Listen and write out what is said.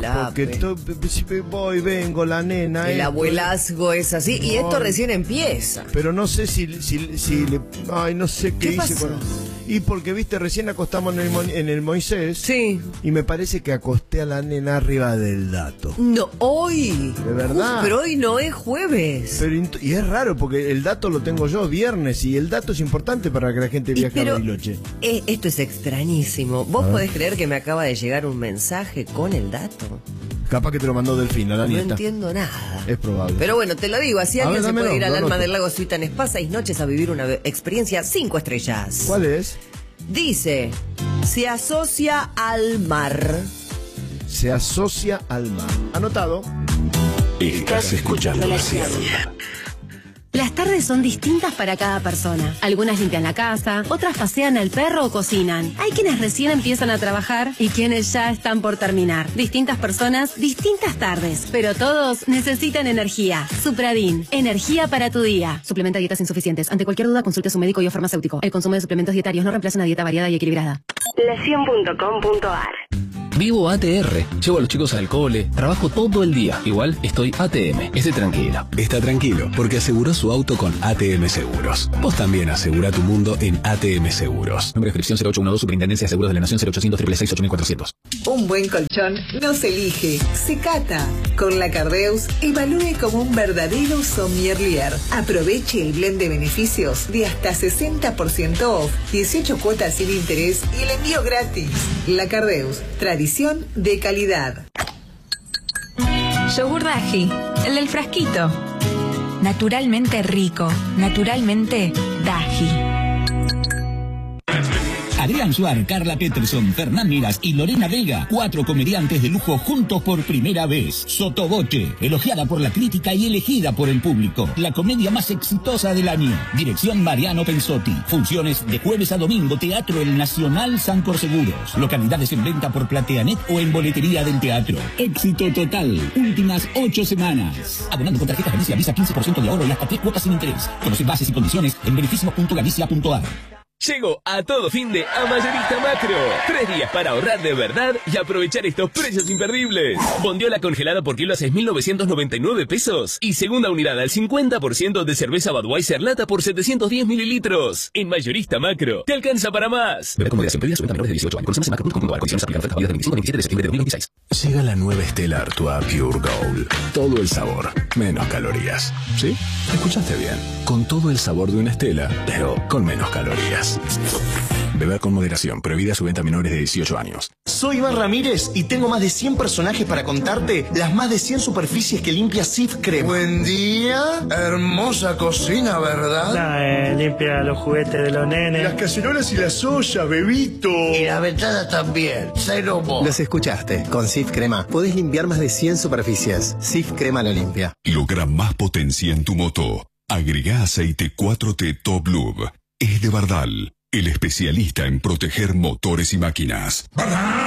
Porque si voy, vengo, la nena. El abuelazgo es así. Y esto recién empieza. Pero no sé si le... Ay, no sé qué hice pasó? Y porque, viste, recién acostamos en el Moisés. Sí. Y me parece que acosté a la nena arriba del dato. No, hoy. De verdad. Pero hoy no es jueves. Y es raro porque el dato lo tengo yo viernes. Y el dato es importante para que la gente viaje a Bariloche. Esto es extrañísimo. ¿Vos podés creer que me acaba de llegar un mensaje con el dato? Capaz que te lo mandó Delfina, la nieta. No entiendo nada. Es probable. Pero bueno, te lo digo, así alguien se puede ir al Alma Alma del Lago Suite en Spa 6 noches a vivir una experiencia 5 estrellas. ¿Cuál es? Dice, se asocia al mar. Se asocia al mar. Anotado. Estás escuchando la ciencia. Las tardes son distintas para cada persona. Algunas limpian la casa, otras pasean al perro o cocinan. Hay quienes recién empiezan a trabajar y quienes ya están por terminar. Distintas personas, distintas tardes. Pero todos necesitan energía. Supradin, energía para tu día. Suplementa dietas insuficientes. Ante cualquier duda, consulte a su médico y o farmacéutico. El consumo de suplementos dietarios no reemplaza una dieta variada y equilibrada. La100.com.ar. Vivo ATR, llevo a los chicos al cole, trabajo todo el día. Igual estoy ATM, esté tranquilo. Está tranquilo, porque aseguró su auto con ATM Seguros. Vos también asegura tu mundo en ATM Seguros. Nombre de inscripción 0812, Superintendencia de Seguros de la Nación 0800 666 8400. Un buen colchón no se elige, se cata. Con la Cardeus, evalúe como un verdadero sommelier. Aproveche el blend de beneficios de hasta 60% off, 18 cuotas sin interés y el envío gratis. La Cardeus, tradición de calidad. Yogur Daji, el del frasquito. Naturalmente rico, naturalmente Daji. Adrián Suar, Carla Peterson, Fernán Miras y Lorena Vega, 4 comediantes de lujo juntos por primera vez. Sotoboche, elogiada por la crítica y elegida por el público. La comedia más exitosa del año. Dirección Mariano Pensotti. Funciones de jueves a domingo, Teatro El Nacional Sancor Seguros. Localidades en venta por Plateanet o en boletería del teatro. Éxito total. Últimas 8 semanas. Abonando con tarjeta Galicia Visa 15% de ahorro y hasta 3 cuotas sin interés. Conoce bases y condiciones en beneficios.galicia.ar. Llegó a todo fin de a Mayorista Macro. 3 días para ahorrar de verdad y aprovechar estos precios imperdibles. Bondiola congelada por kilo a 6.999 pesos. Y segunda unidad al 50% de cerveza Budweiser lata por 710 mililitros. En Mayorista Macro. Te alcanza para más. Beber con moderación. Pedida su venta a menores de 18 años. Consume en macro.com.ar. Condiciones aplican. Oferta válida del 25 al 27 de septiembre de 2026. Llega la nueva Stella Artois Pure Gold. Todo el sabor, menos calorías. ¿Sí? Escuchaste bien. Con todo el sabor de una Stella, pero con menos calorías. Beber con moderación. Prohibida su venta a menores de 18 años. Soy Iván Ramírez y tengo más de 100 personajes para contarte las más de 100 superficies que limpia Cif Crema. Buen día. Hermosa cocina, ¿verdad? Limpia los juguetes de los nenes. Las cacerolas y las ollas, bebito. Y las ventanas también. Cero mo. Los escuchaste. Con Cif Crema podés limpiar más de 100 superficies. Cif Crema lo limpia. Logra más potencia en tu moto. Agrega aceite 4T Top Lube. Es de Bardal, el especialista en proteger motores y máquinas. ¡Bardal!